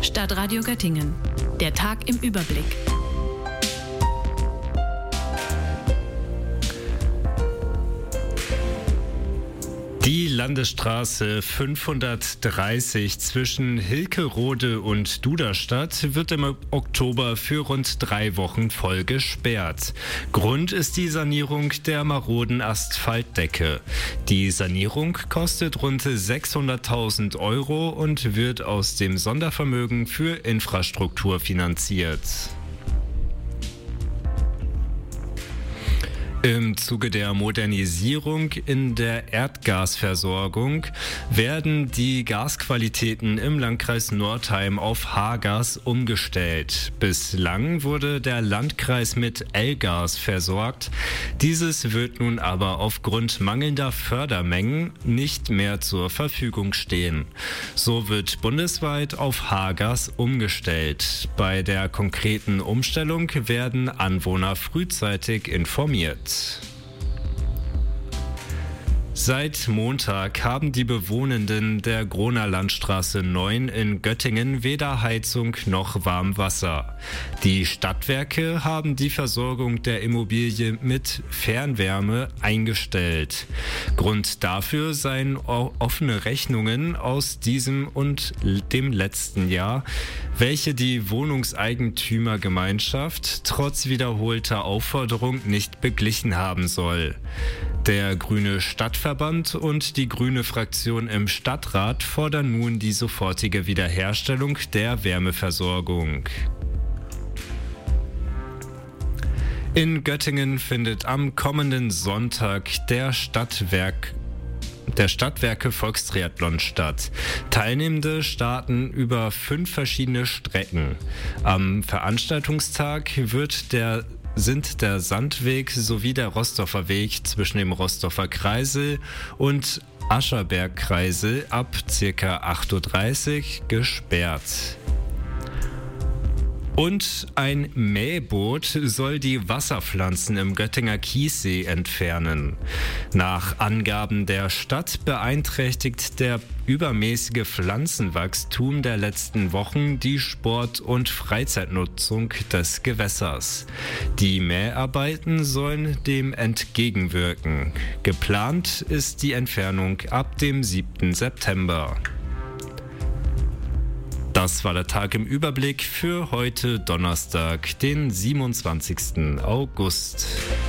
Stadtradio Göttingen. Der Tag im Überblick. Die Landesstraße 530 zwischen Hilkerode und Duderstadt wird im Oktober für rund 3 Wochen voll gesperrt. Grund ist die Sanierung der maroden Asphaltdecke. Die Sanierung kostet rund 600.000 € und wird aus dem Sondervermögen für Infrastruktur finanziert. Im Zuge der Modernisierung in der Erdgasversorgung werden die Gasqualitäten im Landkreis Nordheim auf H-Gas umgestellt. Bislang wurde der Landkreis mit L-Gas versorgt. Dieses wird nun aber aufgrund mangelnder Fördermengen nicht mehr zur Verfügung stehen. So wird bundesweit auf H-Gas umgestellt. Bei der konkreten Umstellung werden Anwohner frühzeitig informiert. Seit Montag haben die Bewohnenden der Groner Landstraße 9 in Göttingen weder Heizung noch Warmwasser. Die Stadtwerke haben die Versorgung der Immobilie mit Fernwärme eingestellt. Grund dafür seien offene Rechnungen aus diesem und dem letzten Jahr, welche die Wohnungseigentümergemeinschaft trotz wiederholter Aufforderung nicht beglichen haben soll. Der Grüne Stadtverband und die Grüne Fraktion im Stadtrat fordern nun die sofortige Wiederherstellung der Wärmeversorgung. In Göttingen findet am kommenden Sonntag der Stadtwerke Volkstriathlon statt. Teilnehmende starten über 5 verschiedene Strecken. Am Veranstaltungstag sind der Sandweg sowie der Rostoffer Weg zwischen dem Rostoffer Kreisel und Ascherberg Kreisel ab ca. 8:30 Uhr gesperrt. Und ein Mähboot soll die Wasserpflanzen im Göttinger Kiessee entfernen. Nach Angaben der Stadt beeinträchtigt der übermäßige Pflanzenwachstum der letzten Wochen die Sport- und Freizeitnutzung des Gewässers. Die Mäharbeiten sollen dem entgegenwirken. Geplant ist die Entfernung ab dem 7. September. Das war der Tag im Überblick für heute Donnerstag, den 27. August.